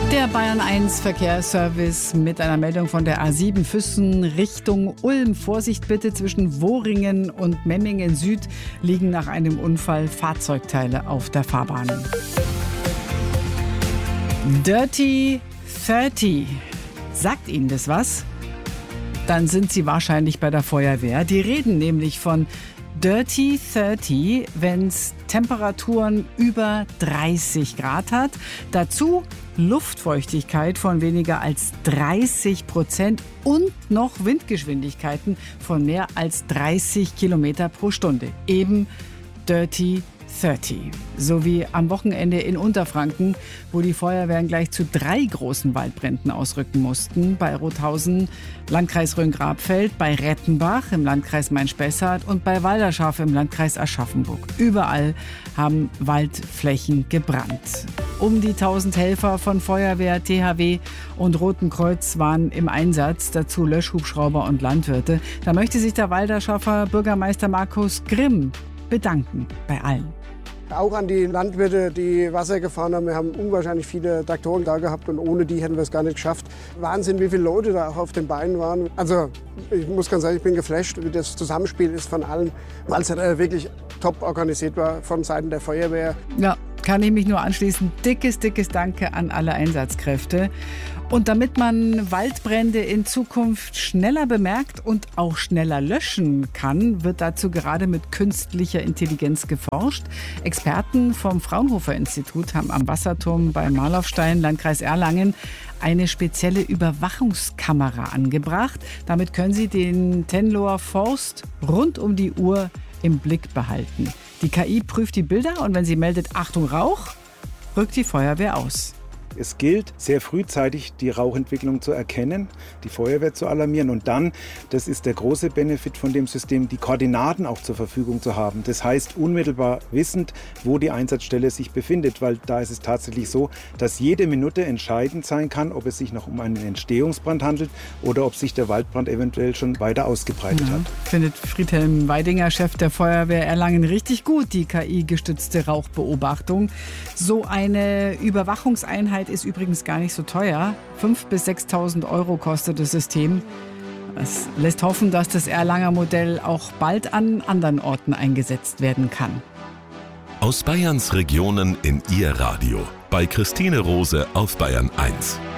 Der Bayern 1 Verkehrsservice mit einer Meldung von der A7 Füssen Richtung Ulm. Vorsicht bitte, zwischen Wohringen und Memmingen Süd liegen nach einem Unfall Fahrzeugteile auf der Fahrbahn. Dirty 30. Sagt Ihnen das was? Dann sind Sie wahrscheinlich bei der Feuerwehr. Die reden nämlich von Dirty 30, wenn es Temperaturen über 30 Grad hat. Dazu Luftfeuchtigkeit von weniger als 30% und noch Windgeschwindigkeiten von mehr als 30 Kilometer pro Stunde. Eben Dirty 30. So wie am Wochenende in Unterfranken, wo die Feuerwehren gleich zu 3 großen Waldbränden ausrücken mussten. Bei Rothausen, Landkreis Rhön-Grabfeld, bei Rettenbach im Landkreis Main-Spessart und bei Walderschaft im Landkreis Aschaffenburg. Überall haben Waldflächen gebrannt. Um die 1000 Helfer von Feuerwehr, THW und Roten Kreuz waren im Einsatz, dazu Löschhubschrauber und Landwirte. Da möchte sich der Walderschaffer Bürgermeister Markus Grimm bedanken bei allen. Auch an die Landwirte, die Wasser gefahren haben. Wir haben unwahrscheinlich viele Traktoren da gehabt und ohne die hätten wir es gar nicht geschafft. Wahnsinn, wie viele Leute da auch auf den Beinen waren. Also ich muss ganz sagen, ich bin geflasht, wie das Zusammenspiel ist von allen, weil es wirklich top organisiert war von Seiten der Feuerwehr. Ja, kann ich mich nur anschließen. Dickes Danke an alle Einsatzkräfte. Und damit man Waldbrände in Zukunft schneller bemerkt und auch schneller löschen kann, wird dazu gerade mit künstlicher Intelligenz geforscht. Experten vom Fraunhofer-Institut haben am Wasserturm bei Marlaufstein, Landkreis Erlangen, eine spezielle Überwachungskamera angebracht. Damit können sie den Tenloher Forst rund um die Uhr im Blick behalten. Die KI prüft die Bilder und wenn sie meldet, Achtung Rauch, rückt die Feuerwehr aus. Es gilt, sehr frühzeitig die Rauchentwicklung zu erkennen, die Feuerwehr zu alarmieren und dann, das ist der große Benefit von dem System, die Koordinaten auch zur Verfügung zu haben. Das heißt, unmittelbar wissend, wo die Einsatzstelle sich befindet, weil da ist es tatsächlich so, dass jede Minute entscheidend sein kann, ob es sich noch um einen Entstehungsbrand handelt oder ob sich der Waldbrand eventuell schon weiter ausgebreitet hat. Findet Friedhelm Weidinger, Chef der Feuerwehr Erlangen, richtig gut, die KI-gestützte Rauchbeobachtung. So eine Überwachungseinheit ist übrigens gar nicht so teuer. 5.000 bis 6.000 Euro kostet das System. Es lässt hoffen, dass das Erlanger Modell auch bald an anderen Orten eingesetzt werden kann. Aus Bayerns Regionen in Ihr Radio. Bei Christine Rose auf Bayern 1.